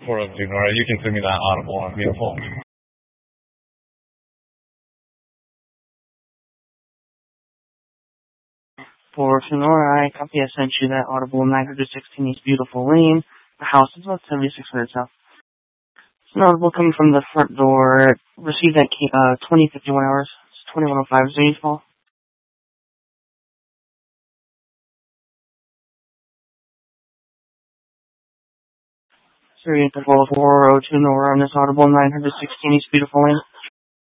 402 Nora. You can send me that audible on Beautiful. For Sonora, I copy. I sent you that audible 916 East Beautiful Lane. The house is about 7600 south. It's an audible coming from the front door. Received at 2051 hours. It's 2105. Is there any call? Sir, you can follow 402 Nora on this audible 916 East Beautiful Lane.